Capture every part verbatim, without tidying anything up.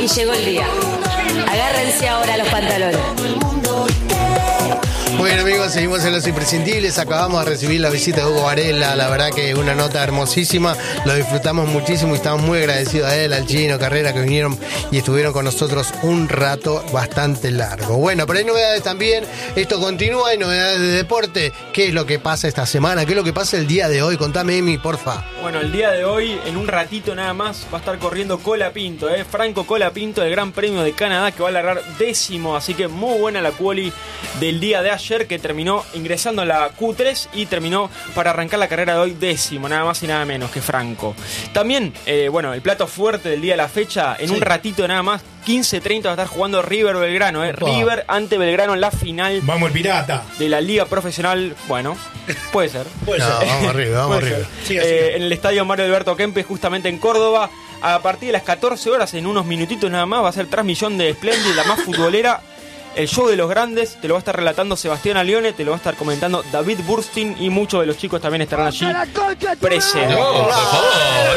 y llegó el día. Agárrense ahora los pantalones. Bueno, amigos, seguimos en Los Imprescindibles. Acabamos de recibir la visita de Hugo Varela. La verdad que una nota hermosísima. Lo disfrutamos muchísimo y estamos muy agradecidos a él, al Chino Carrera, que vinieron y estuvieron con nosotros un rato bastante largo. Bueno, pero hay novedades también. Esto continúa, hay novedades de deporte. ¿Qué es lo que pasa esta semana? ¿Qué es lo que pasa el día de hoy? Contame, Emi, porfa. Bueno, el día de hoy, en un ratito nada más, va a estar corriendo Colapinto, ¿eh? Franco Colapinto, del Gran Premio de Canadá, que va a largar décimo. Así que muy buena la quali del día de ayer, que terminó ingresando a la Q tres y terminó para arrancar la carrera de hoy décimo, nada más y nada menos que Franco. También, eh, bueno, el plato fuerte del día de la fecha, en sí. un ratito nada más, quince treinta va a estar jugando River Belgrano, eh. River ante Belgrano en la final. Vamos el Pirata. De la Liga Profesional, bueno, puede ser. puede no, ser. Vamos arriba, vamos arriba. Siga, siga. Eh, en el estadio Mario Alberto Kempes, justamente en Córdoba, a partir de las catorce horas, en unos minutitos nada más, va a ser transmisión de Splendid, la más futbolera. El show de los grandes, te lo va a estar relatando Sebastián Alione, te lo va a estar comentando David Burstein y muchos de los chicos también estarán allí presentes. No, por favor.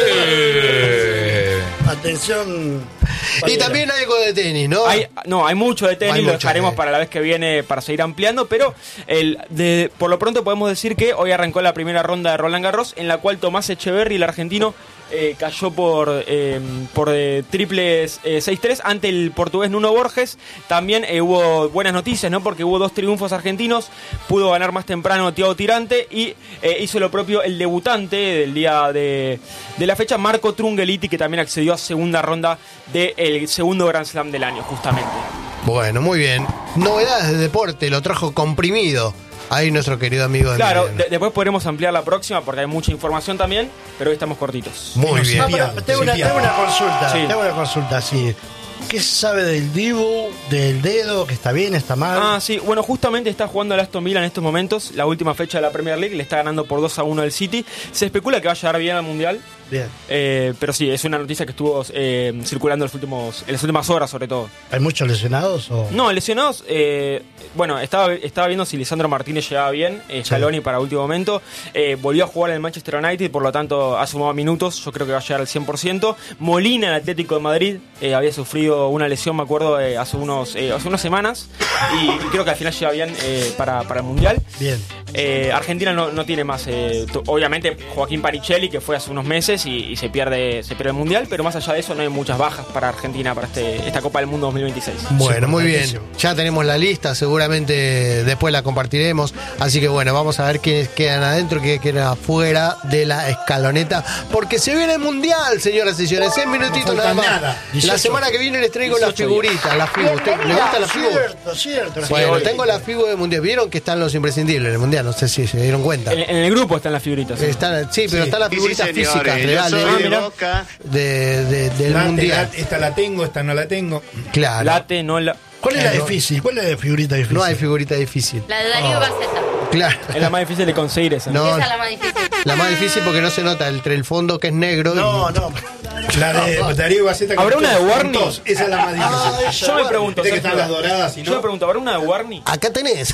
Eh. Atención. Y también hay algo de tenis, ¿no? Hay, no, hay mucho de tenis, hay lo mucho, dejaremos eh. para la vez que viene para seguir ampliando, pero el de, por lo pronto podemos decir que hoy arrancó la primera ronda de Roland Garros, en la cual Tomás Echeverry, el argentino, Eh, cayó por eh, por eh, triples eh, seis tres ante el portugués Nuno Borges. También eh, hubo buenas noticias, ¿no? Porque hubo dos triunfos argentinos. Pudo ganar más temprano Thiago Tirante y eh, hizo lo propio el debutante del día de, de la fecha, Marco Trungeliti, que también accedió a segunda ronda del segundo Grand Slam del año, justamente. Bueno, muy bien. Novedades de deporte, lo trajo comprimido. Ahí nuestro querido amigo de Claro, de, después podremos ampliar la próxima porque hay mucha información también, pero hoy estamos cortitos. Muy bien. Ah, pero tengo, una, tengo una consulta, sí. tengo una consulta, sí. ¿Qué se sabe del Dibu, del dedo, que está bien, está mal? Ah, sí, bueno, justamente está jugando el Aston Villa en estos momentos, la última fecha de la Premier League, le está ganando por dos a uno al City. Se especula que va a llegar bien al Mundial. Bien. Eh, pero sí, es una noticia que estuvo eh, circulando en, los últimos, en las últimas horas, sobre todo. ¿Hay muchos lesionados? O? No, lesionados, eh, bueno, estaba, estaba viendo si Lisandro Martínez llegaba bien, eh, Scaloni sí. para último momento. Eh, volvió a jugar en el Manchester United, por lo tanto ha sumado minutos, yo creo que va a llegar al cien por ciento. Molina, el Atlético de Madrid, eh, había sufrido una lesión, me acuerdo, eh, hace, unos, eh, hace unas semanas, y, y creo que al final llega bien eh, para, para el Mundial. Bien. Eh, Argentina no, no tiene más, eh, t- obviamente Joaquín Parichelli, que fue hace unos meses y, y se pierde se pierde el Mundial, pero más allá de eso no hay muchas bajas para Argentina para este, esta Copa del Mundo dos mil veintiséis. Bueno, muy bien, ya tenemos la lista, seguramente después la compartiremos, así que bueno, vamos a ver quiénes quedan adentro, quiénes quedan afuera de la escaloneta, porque se viene el Mundial, señoras y señores, seis minutitos no nada más. Nada. La semana que viene les traigo las figuritas, las figuras. ¿Le gusta la figura? Cierto, cierto. Bueno, tengo la figura del Mundial, vieron que están los imprescindibles en el Mundial, no sé si se dieron cuenta. En, en el grupo están las figuritas. ¿Sí? Están, sí, pero Sí. están las figuritas Sí, físicas, señores, reales. yo soy Ah, de mirá. Boca. De, de- del La- Mundial. la- esta la tengo, esta no la tengo. Claro. Late, no la. ¿Cuál es la difícil? ¿Cuál es la figurita difícil? No hay figurita difícil. La de Darío Baceta. Claro. Es la más difícil de conseguir esa. No, Esa es la más difícil. la más difícil porque no se nota entre el fondo que es negro. No, y... no. La de Darío Baceta. ¿Habrá una de Warney? Esa es la más difícil. Ah, Yo me pregunto, Viste que Sergio, están las doradas y yo me no. pregunto, ¿habrá una de Warney? Acá tenés.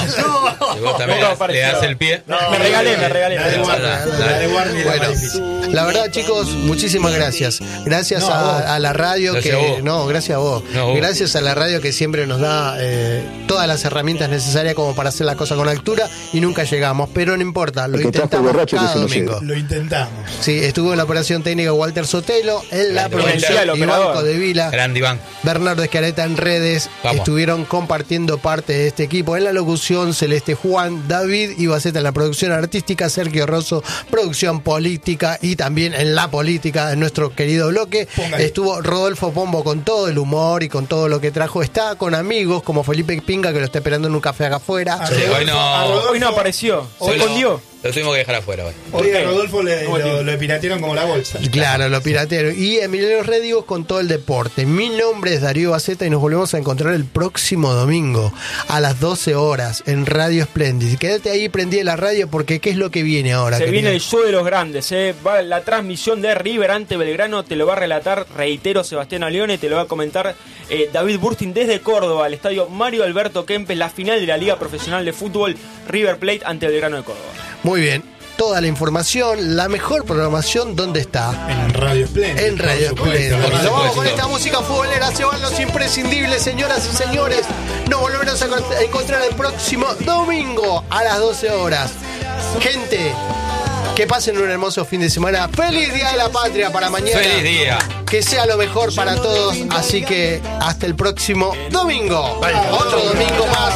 Y vos también No, le pareció. das el pie. No, me regalé, me regalé. La de Warney, la de Warney es la Bueno, más difícil. la verdad, chicos, muchísimas gracias. Gracias No, a vos. a, a la radio Gracias que. a vos. No, gracias a vos. No, vos. Gracias a la radio que siempre nos da eh, todas las herramientas necesarias como para hacer la cosa con altura y nunca llegamos. Pero no importa, lo intentamos cada domingo. Lo intentamos. Sí, estuvo en la operación técnica Walter Sotelo, en la Grande producción Walter. Iván operador. Codevila, Grande Iván. Bernardo Escareta en redes. Vamos. Estuvieron compartiendo parte de este equipo. En la locución, Celeste Juan, David Ibaceta en la producción artística, Sergio Rosso, producción política y también en la política, en nuestro querido bloque. Póngale. Estuvo Rodolfo Pombo con todo el humor y con todo lo que trajo. Está con amigos como Felipe Pinga, que lo está esperando en un café acá afuera. A Sí, Rodolfo- hoy no. a Rodolfo- Hoy no apareció, se Hoy no. escondió. Lo tuvimos que dejar afuera hoy. Hoy a qué? Rodolfo le, ¿Cómo lo, te- lo piratearon como la bolsa. Claro, lo piratero. Y Emiliano Rédigos con todo el deporte. Mi nombre es Darío Baceta y nos volvemos a encontrar el próximo domingo a las doce horas en Radio Splendid. Quédate ahí, prendí la radio porque ¿qué es lo que viene ahora? Se querido? viene el show de los grandes, eh. Va la transmisión de River ante Belgrano, te lo va a relatar, reitero, Sebastián Alione, te lo va a comentar eh, David Burstein desde Córdoba, al estadio Mario Alberto Kempes, la final de la Liga Profesional de Fútbol, River Plate ante Belgrano de Córdoba. Muy bien. toda la información, la mejor programación, ¿dónde está? En Radio Espléndido. En Radio por supuesto. Espléndido. Por Nos vamos supuesto. con esta música futbolera, se van los imprescindibles, señoras y señores. Nos volveremos a encont- a encontrar el próximo domingo a las doce horas. Gente, que pasen un hermoso fin de semana. ¡Feliz Día de la Patria para mañana! ¡Feliz día! Que sea lo mejor para todos, así que hasta el próximo domingo. Otro domingo más.